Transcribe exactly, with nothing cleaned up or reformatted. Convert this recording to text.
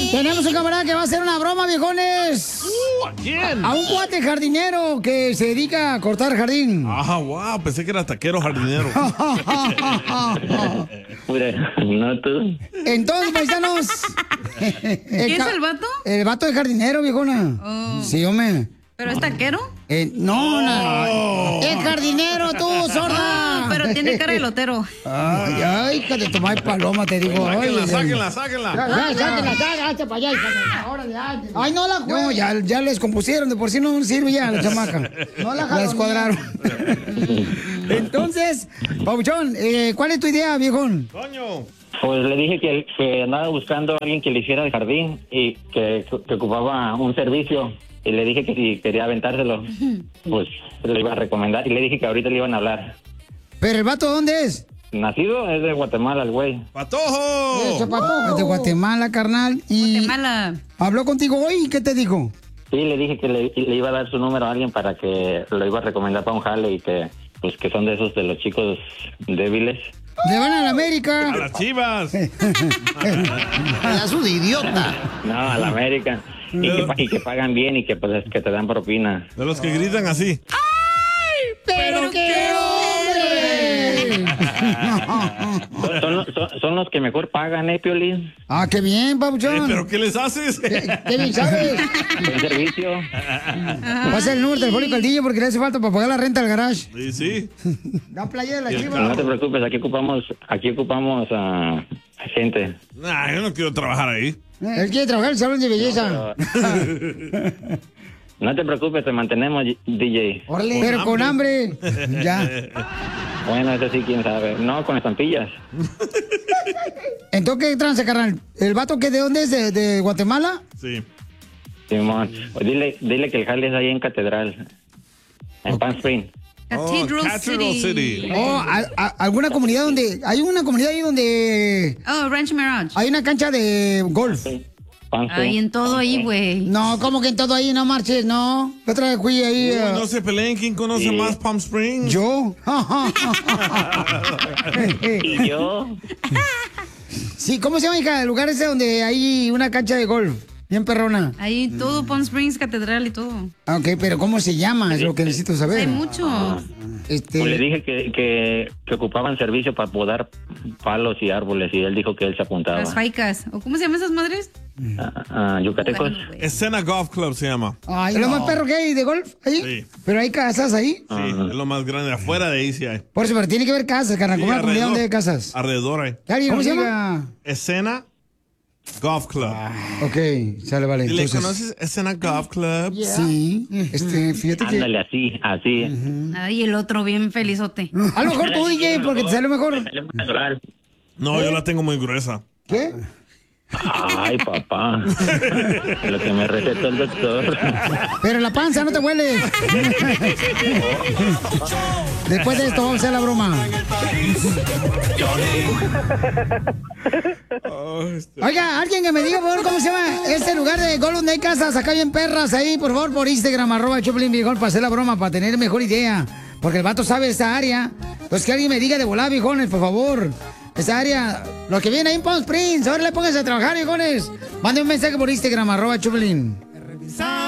Tenemos un camarada que va a hacer una broma, viejones. Uh, ¿A quién? A un cuate jardinero que se dedica a cortar jardín. Ah, wow, pensé que era taquero jardinero. No tú. Entonces, paisanos. ¿Quién es el vato? El vato de jardinero, viejona. Oh. Sí, hombre. ¿Pero es taquero? Eh, no, no. Es jardinero, tú, sorda. Oh, pero tiene cara de lotero. Ay, ay, hija de tu madre paloma, te digo. Sáquenla, Ay, sáquenla, sáquenla. Ya, ya, sáquenla, sáquenla, hazte para allá, hija. Ahora ya. Ay, no la juegues. No, ya, ya les compusieron, de por sí no sirve ya la chamaca. No la La descuadraron. Entonces, Pabuchón, eh, ¿cuál es tu idea, viejón? Coño. Pues le dije que, que andaba buscando a alguien que le hiciera el jardín y que, que ocupaba un servicio. Y le dije que si quería aventárselo, pues le iba a recomendar. Y le dije que ahorita le iban a hablar. ¿Pero el vato dónde es? Nacido es de Guatemala, el güey. ¡Patojo! Ese patojo. Es de Guatemala, carnal. Y Guatemala. ¿Habló contigo hoy? ¿Y qué te dijo? Sí, le dije que le, le iba a dar su número a alguien para que lo iba a recomendar para un jale y que, pues, que son de esos de los chicos débiles. Le van a la América. A las Chivas. Pedazo de idiota. No, a la América. Y que, pa- y que pagan bien y que pues que te dan propina. De los que gritan así. ¡Pero qué hombre! Son, son los- son- son los que mejor pagan, ¿eh, Piolín? Ah, qué bien, Eh, Pabuchón. ¿Pero qué les haces? ¿Qué, qué bien sabes? El servicio. Pasa el número telefónico al D J porque le hace falta para pagar la renta al garage. Sí, sí. Da playa de la Pero chiva. no te preocupes, aquí ocupamos, aquí ocupamos a gente. Nah, yo no quiero trabajar ahí. Él quiere trabajar en el salón de belleza. No te preocupes, te mantenemos, D J. Órale. Pero con hambre. Ya. Bueno, eso sí, quién sabe. No, con estampillas. Entonces, ¿qué tranza, carnal? ¿El vato que de dónde es? ¿De, de Guatemala? Sí. Simón, pues dile, dile que el jale es ahí en Catedral, en Palm Springs. Cathedral, Oh, Cathedral City. City. Oh, a- a- ¿alguna comunidad donde... Hay una comunidad ahí donde... Oh, Ranch Mirage. Hay una cancha de golf. Sí. Palm Ay, Springs. en todo ahí, güey. No, ¿cómo que en todo ahí? No marches, no. La otra vez fui ahí... Uy, eh, no se peleen. ¿Quién conoce Sí. más Palm Springs? ¿Yo? Y yo, Sí, ¿cómo se llama, hija? El lugar ese donde hay una cancha de golf. Bien perrona. Ahí todo, Palm Springs, Catedral y todo. Ah, ok, pero ¿cómo se llama? Es lo que necesito saber. Hay muchos. Este... pues le dije que, que, que ocupaban servicio para podar palos y árboles y él dijo que él se apuntaba. Las faicas. ¿O cómo se llaman esas madres? Ah, ah, yucatecos. Bueno, güey. Escena Golf Club se llama. Ay, ¿es lo más perro que hay de golf ahí? Sí. Pero hay casas ahí. Sí, es lo más grande. Afuera de ahí sí hay. Por eso, pero tiene que haber casas, carnal. Sí, Como una comunidad alrededor. donde hay casas. Alrededor hay. ¿Cómo se llama? Escena Golf Club. Ok, sale, vale. ¿Y le Entonces, conoces Escena Golf Club? sí, este, fíjate que... Ándale, así, así. Ay, el otro bien felizote. A lo mejor tú, D J, porque te sale mejor. Sale más natural. No, yo la tengo muy gruesa. ¿Qué? Ay, papá. Lo que me recetó el doctor. Pero la panza no te huele. Después de esto vamos a hacer la broma. Oh, este- Oiga, alguien que me diga, por favor, cómo se llama ese lugar de golf donde hay casas acá bien perras ahí, por favor, por Instagram, arroba Choplin Viejón, para hacer la broma, para tener mejor idea. Porque el vato sabe esa área. Pues que alguien me diga de volar, viejones, por favor. Esa área, los que vienen ahí en Palm Springs, ahora le pónganse a trabajar, viejones. Mande un mensaje por Instagram, arroba Choplin.